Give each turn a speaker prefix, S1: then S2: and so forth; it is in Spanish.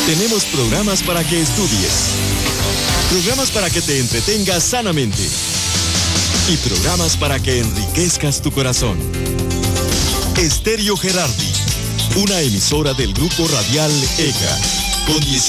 S1: Tenemos programas para que estudies, programas para que te entretengas sanamente y programas para que enriquezcas tu corazón. Estéreo Gerardi, una emisora del grupo radial ECA, con 18